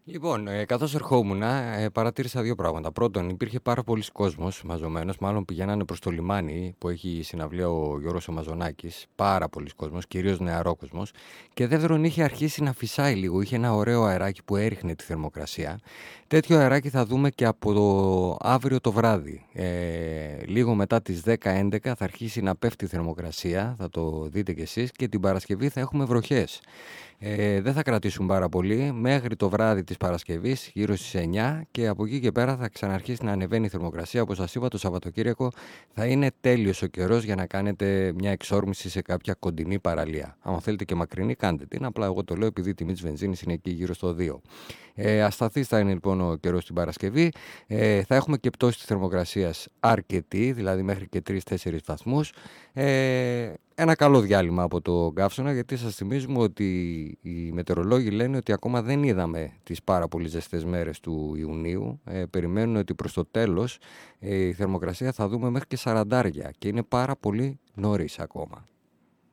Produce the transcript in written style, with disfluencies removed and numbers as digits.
Λοιπόν, καθώς ερχόμουν, παρατήρησα δύο πράγματα. Πρώτον, υπήρχε πάρα πολλοί κόσμος μαζωμένος, μάλλον πηγαίνανε προς το λιμάνι που έχει συναυλία ο Γιώργος ο Μαζονάκης. Πάρα πολλοί κόσμος, κυρίως νεαρόκοσμος. Και δεύτερον, είχε αρχίσει να φυσάει λίγο. Είχε ένα ωραίο αεράκι που έριχνε τη θερμοκρασία. Τέτοιο αεράκι θα δούμε και από το αύριο το βράδυ. Λίγο μετά τις 10-11 θα αρχίσει να πέφτει η θερμοκρασία, θα το δείτε κι εσείς, και την Παρασκευή θα έχουμε βροχές. Δεν θα κρατήσουν πάρα πολύ μέχρι το βράδυ της Παρασκευής, γύρω στις 9, και από εκεί και πέρα θα ξαναρχίσει να ανεβαίνει η θερμοκρασία. Όπως σας είπα, το Σαββατοκύριακο θα είναι τέλειος ο καιρός για να κάνετε μια εξόρμηση σε κάποια κοντινή παραλία. Αν θέλετε και μακρινή, κάντε την. Απλά εγώ το λέω επειδή η τιμή της βενζίνης είναι εκεί γύρω στο 2. Ασταθής θα είναι λοιπόν ο καιρός την Παρασκευή. Θα έχουμε και πτώση της θερμοκρασίας αρκετή, δηλαδή μέχρι και 3-4 βαθμούς. Ένα καλό διάλειμμα από το καύσωνα, γιατί σας θυμίζουμε ότι οι μετεωρολόγοι λένε ότι ακόμα δεν είδαμε τις πάρα πολύ ζεστές μέρες του Ιουνίου. Περιμένουν ότι προς το τέλος η θερμοκρασία θα δούμε μέχρι και 40 και είναι πάρα πολύ νωρίς ακόμα.